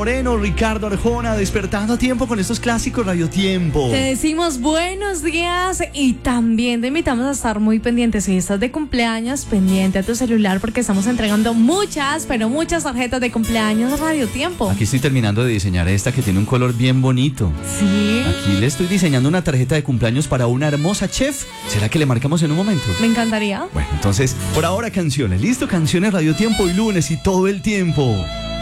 Moreno, Ricardo Arjona, despertando a tiempo con estos clásicos Radio Tiempo. Te decimos buenos días y también te invitamos a estar muy pendientes. Si estás de cumpleaños, pendiente a tu celular porque estamos entregando muchas, pero muchas tarjetas de cumpleaños Radio Tiempo. Aquí estoy terminando de diseñar esta que tiene un color bien bonito. Sí. Aquí le estoy diseñando una tarjeta de cumpleaños para una hermosa chef. ¿Será que le marcamos en un momento? Me encantaría. Bueno, entonces, por ahora canciones. ¿Listo? Canciones Radio Tiempo y lunes y todo el tiempo.